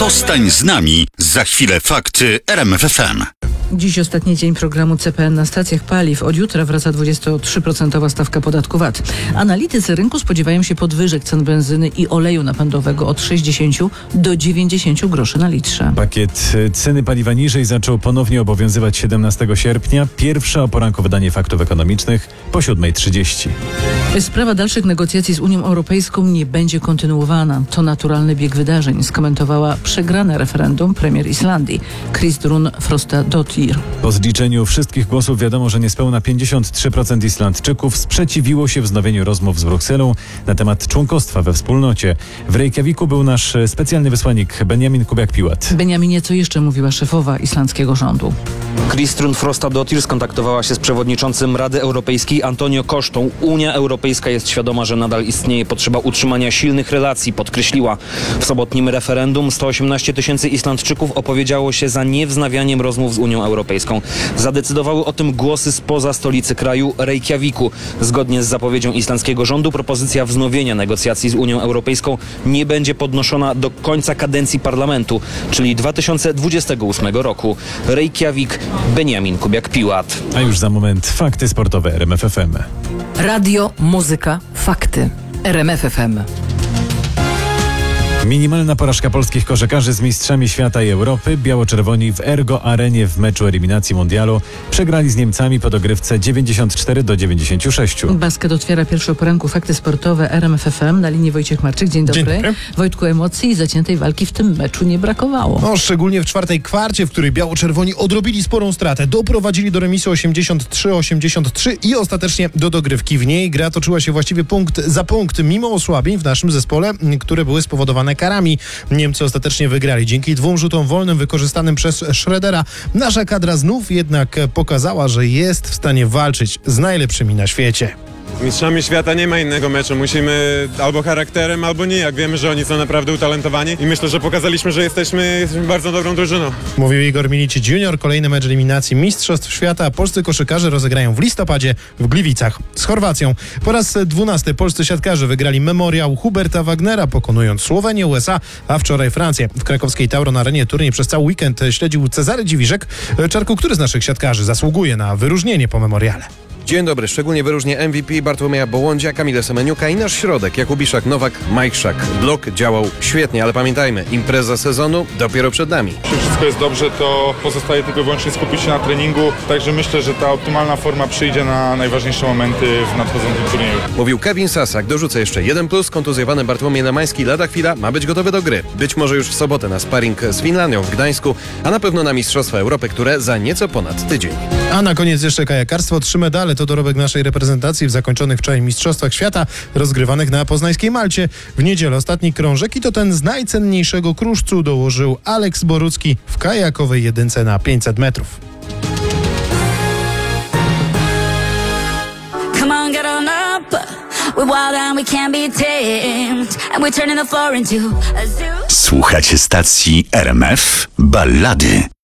Zostań z nami. Za chwilę fakty RMF FM. Dziś ostatni dzień programu CPN na stacjach paliw. Od jutra wraca 23% stawka podatku VAT. Analitycy rynku spodziewają się podwyżek cen benzyny i oleju napędowego od 60 do 90 groszy na litrze. Pakiet ceny paliwa niżej zaczął ponownie obowiązywać 17 sierpnia. Pierwsze o poranku wydanie faktów ekonomicznych po 7:30. Sprawa dalszych negocjacji z Unią Europejską nie będzie kontynuowana. To naturalny bieg wydarzeń, skomentowała przegrane referendum premier Islandii, Kristrún Frostadóttir. Po zliczeniu wszystkich głosów wiadomo, że niespełna 53% Islandczyków sprzeciwiło się wznowieniu rozmów z Brukselą na temat członkostwa we wspólnocie. W Reykjaviku był nasz specjalny wysłannik Benjamin Kubiak-Piłat. Benjaminie, co jeszcze mówiła szefowa islandzkiego rządu? Kristrún Frostadóttir skontaktowała się z przewodniczącym Rady Europejskiej Antonio Costą. Unia Europejska jest świadoma, że nadal istnieje potrzeba utrzymania silnych relacji, podkreśliła. W sobotnim referendum 118 tysięcy Islandczyków opowiedziało się za niewznawianiem rozmów z Unią Europejską. Zadecydowały o tym głosy spoza stolicy kraju, Reykjaviku. Zgodnie z zapowiedzią islandzkiego rządu propozycja wznowienia negocjacji z Unią Europejską nie będzie podnoszona do końca kadencji parlamentu, czyli 2028 roku. Reykjavik, Benjamin Kubiak-Piłat. A już za moment fakty sportowe RMF FM. Radio, muzyka, fakty. RMF FM. Minimalna porażka polskich koszykarzy z mistrzami świata i Europy. Biało-czerwoni w Ergo Arenie w meczu eliminacji mundialu przegrali z Niemcami po dogrywce 94-96. Basket otwiera pierwszy o poranku fakty sportowe RMF FM. Na linii Wojciech Marczyk. Dzień dobry. Dzień dobry. Wojtku, emocji i zaciętej walki w tym meczu nie brakowało. No, szczególnie w czwartej kwarcie, w której biało-czerwoni odrobili sporą stratę. Doprowadzili do remisu 83-83 i ostatecznie do dogrywki. W niej gra toczyła się właściwie punkt za punkt, mimo osłabień w naszym zespole, które były spowodowane karami. Niemcy ostatecznie wygrali dzięki 2 rzutom wolnym wykorzystanym przez Schrödera. Nasza kadra znów jednak pokazała, że jest w stanie walczyć z najlepszymi na świecie. Z mistrzami świata nie ma innego meczu. Musimy albo charakterem, albo nie. Jak wiemy, że oni są naprawdę utalentowani i myślę, że pokazaliśmy, że jesteśmy bardzo dobrą drużyną. Mówił Igor Milicic Junior. Kolejny mecz eliminacji Mistrzostw Świata polscy koszykarze rozegrają w listopadzie w Gliwicach z Chorwacją. Po raz 12 polscy siatkarze wygrali memoriał Huberta Wagnera, pokonując Słowenię, USA, a wczoraj Francję. W krakowskiej Tauron Arenie turniej przez cały weekend śledził Cezary Dziwiszek. Czarku, który z naszych siatkarzy zasługuje na wyróżnienie po memoriale? Dzień dobry, szczególnie wyróżnię MVP Bartłomieja Bołądzia, Kamila Semeniuka i nasz środek, Jakubiszak, Nowak, Majchrzak. Blok działał świetnie, ale pamiętajmy, impreza sezonu dopiero przed nami. Jeśli wszystko jest dobrze, to pozostaje tylko i wyłącznie skupić się na treningu, także myślę, że ta optymalna forma przyjdzie na najważniejsze momenty w nadchodzącym turnieju. Mówił Kevin Sasak. Dorzucę jeszcze 1+. Kontuzjowany Bartłomiej Namański lada chwila ma być gotowy do gry. Być może już w sobotę na sparring z Finlandią w Gdańsku, a na pewno na Mistrzostwa Europy, które za nieco ponad tydzień. A na koniec jeszcze kajakarstwo. 3 medale to dorobek naszej reprezentacji w zakończonych wczoraj Mistrzostwach Świata rozgrywanych na poznańskiej Malcie. W niedzielę ostatni krążek i to ten z najcenniejszego kruszcu dołożył Aleks Borucki w kajakowej jedynce na 500 metrów. Come on, get on up. We're wild and we can't be tamed. And we're turning the floor into a zoo. Słuchacie stacji RMF Ballady.